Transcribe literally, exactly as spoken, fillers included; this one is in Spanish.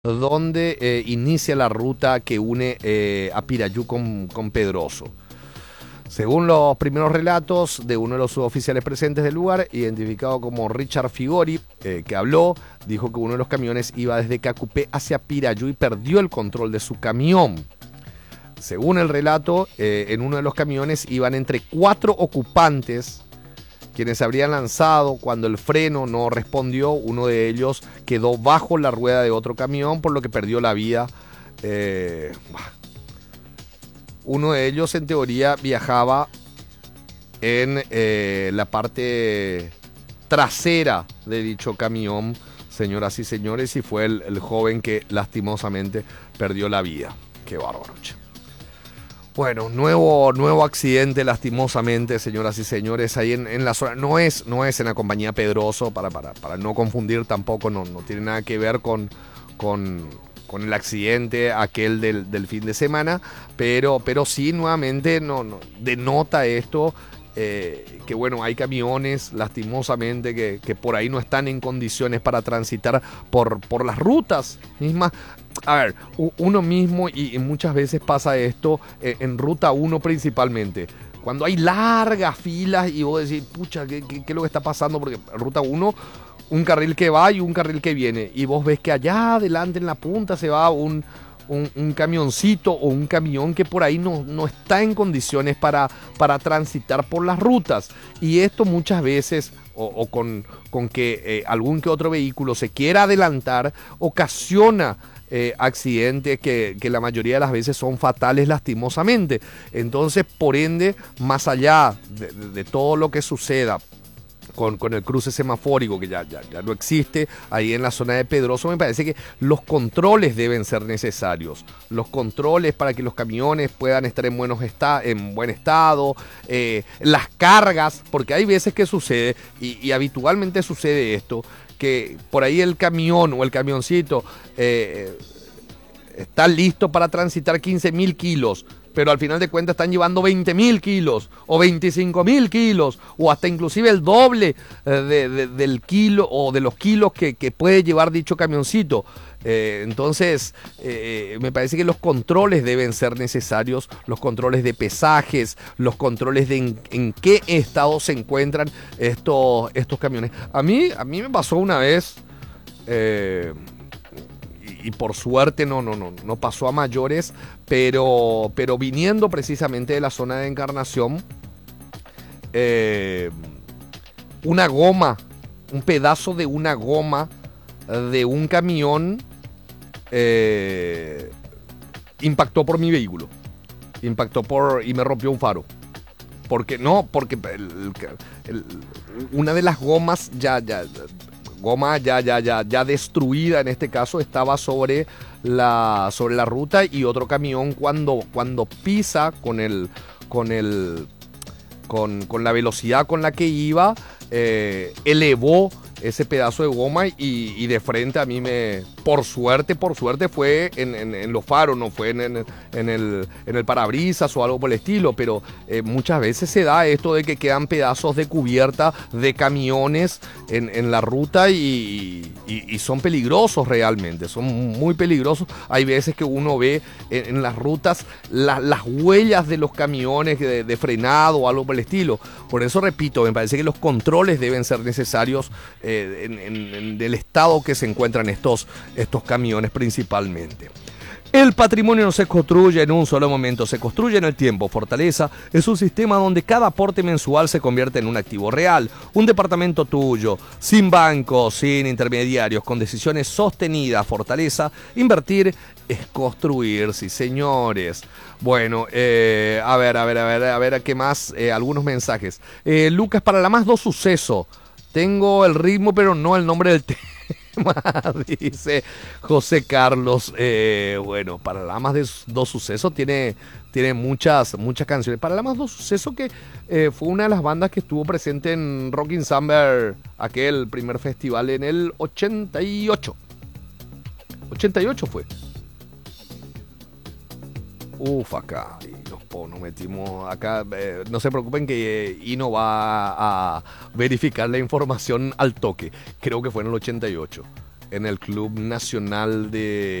donde eh, inicia la ruta que une eh, a Pirayú con, con Pedroso. Según los primeros relatos de uno de los suboficiales presentes del lugar, identificado como Richard Figori, eh, que habló, dijo que uno de los camiones iba desde Cacupé hacia Pirayú y perdió el control de su camión. Según el relato, eh, en uno de los camiones iban entre cuatro ocupantes, quienes se habrían lanzado cuando el freno no respondió. Uno de ellos quedó bajo la rueda de otro camión, por lo que perdió la vida. Eh, uno de ellos, en teoría, viajaba en eh, la parte trasera de dicho camión, señoras y señores, y fue el, el joven que lastimosamente perdió la vida. Qué bárbaro, che. Bueno, nuevo, nuevo accidente lastimosamente, señoras y señores, ahí en, en la zona. No es, no es en la compañía Pedroso, para, para, para no confundir tampoco, no, no tiene nada que ver con, con, con el accidente aquel del, del fin de semana, pero, pero sí, nuevamente, no, no, denota esto, eh, que bueno, hay camiones lastimosamente que, que por ahí no están en condiciones para transitar por, por las rutas mismas. A ver, uno mismo, y muchas veces pasa esto en Ruta uno principalmente, cuando hay largas filas y vos decís, pucha, ¿qué, qué, qué es lo que está pasando? Porque Ruta uno, un carril que va y un carril que viene, y vos ves que allá adelante en la punta se va un, un, un camioncito o un camión que por ahí no, no está en condiciones para, para transitar por las rutas, y esto muchas veces, o, o con, con que eh, algún que otro vehículo se quiera adelantar, ocasiona Eh, accidentes que, que la mayoría de las veces son fatales lastimosamente. Entonces, por ende, más allá de, de, de todo lo que suceda con, con el cruce semafórico, que ya, ya, ya no existe ahí en la zona de Pedroso, me parece que los controles deben ser necesarios. Los controles para que los camiones puedan estar en, buenos esta en buen estado, eh, las cargas, porque hay veces que sucede, y, y habitualmente sucede esto, que por ahí el camión o el camioncito eh, está listo para transitar quince mil kilos, pero al final de cuentas están llevando veinte mil kilos o veinticinco mil kilos o hasta inclusive el doble eh, de, de, del kilo o de los kilos que, que puede llevar dicho camioncito. Eh, entonces, eh, me parece que los controles deben ser necesarios, los controles de pesajes, los controles de en, en qué estado se encuentran estos, estos camiones. A mí, a mí me pasó una vez, eh, y, y por suerte no, no, no, no pasó a mayores, pero, pero viniendo precisamente de la zona de Encarnación, eh, una goma, un pedazo de una goma de un camión eh, impactó por mi vehículo, impactó por y me rompió un faro. Porque no, porque el, el, una de las gomas ya, ya, goma ya, ya, ya, ya destruida en este caso estaba sobre la, sobre la ruta, y otro camión cuando, cuando pisa con el, con el, con, con la velocidad con la que iba, eh, elevó ese pedazo de goma y, y de frente a mí me, por suerte, por suerte fue en, en, en los faros, no fue en, en, en, el, en el parabrisas o algo por el estilo, pero eh, muchas veces se da esto de que quedan pedazos de cubierta de camiones en, en la ruta y, y, y son peligrosos realmente, son muy peligrosos. Hay veces que uno ve en, en las rutas la, las huellas de los camiones de, de frenado o algo por el estilo. Por eso repito, me parece que los controles deben ser necesarios eh, En, en, en del estado que se encuentran estos, estos camiones principalmente. El patrimonio no se construye en un solo momento, se construye en el tiempo. Fortaleza es un sistema donde cada aporte mensual se convierte en un activo real, un departamento tuyo, sin bancos, sin intermediarios, con decisiones sostenidas. Fortaleza, invertir es construir, sí señores. Bueno, eh, a ver, a ver, a ver, a ver, ¿qué más? Eh, algunos mensajes. Eh, Lucas, para la más dos suceso. Tengo el ritmo, pero no el nombre del tema, dice José Carlos. Eh, bueno, para la más de dos sucesos tiene, tiene muchas, muchas canciones. Para la más dos sucesos, que eh, fue una de las bandas que estuvo presente en Rockin' Summer, aquel primer festival en el ochenta y ocho. ochenta y ocho fue. Uf, acá nos, nos metimos acá. Eh, no se preocupen que eh, Ino va a verificar la información al toque. Creo que fue en el ochenta y ocho. en el Club Nacional de